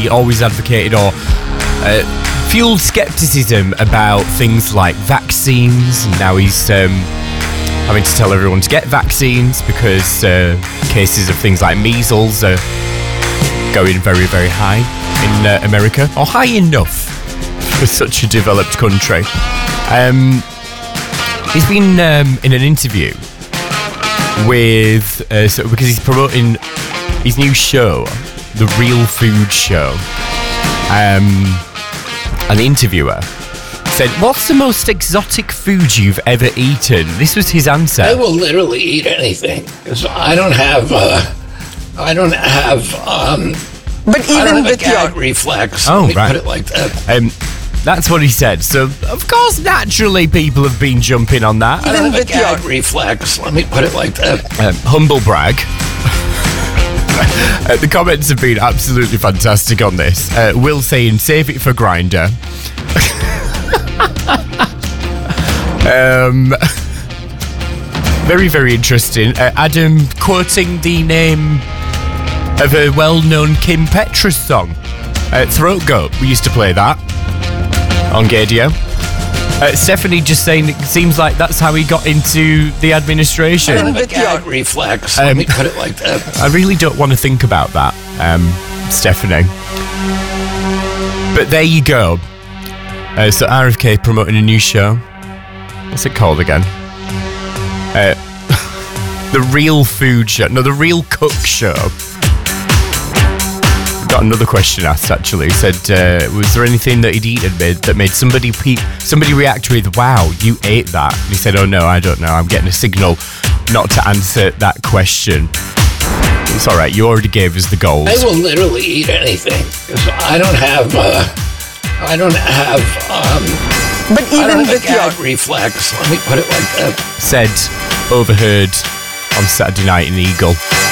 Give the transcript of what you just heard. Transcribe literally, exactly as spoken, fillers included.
he always advocated or uh, fueled skepticism about things like vaccines. And now he's um, having to tell everyone to get vaccines because uh, cases of things like measles are going very, very high in uh, America, or high enough for such a developed country. Um, he's been um, in an interview with, uh, so, because he's promoting his new show, The Real Food Show. Um, an interviewer said, "What's the most exotic food you've ever eaten?" This was his answer. I will literally eat anything because I don't have, uh, I don't have, um, but even I don't have with a gag your reflex. Oh, Let me right. put it like that. Um, that's what he said. So, of course, naturally, people have been jumping on that. I don't have a with gag your- reflex. Let me put it like that. Um, humble brag. uh, the comments have been absolutely fantastic on this. Uh, Will saying, "Save it for Grindr." um, very, very interesting. Uh, Adam quoting the name of a well-known Kim Petras song, uh, "Throat Goat." We used to play that on Gadio. Uh, Stephanie just saying it seems like that's how he got into the administration. I don't have a gag reflex. Let Um, me put it like that. I really don't want to think about that, um, Stephanie. But there you go. Uh, so R F K promoting a new show. What's it called again? Uh, the Real Food Show. No, the Real Cook Show. Got another question asked actually. He said, uh, was there anything that he'd eaten made, that made somebody pe- somebody react with, "Wow, you ate that"? And he said, "Oh no, I don't know. I'm getting a signal not to answer that question." It's all right. You already gave us the goals. I will literally eat anything because I don't have, uh, I don't have, um, but I don't even have a with your gag reflex. Let me put it like that. Said, overheard on Saturday night in Eagle.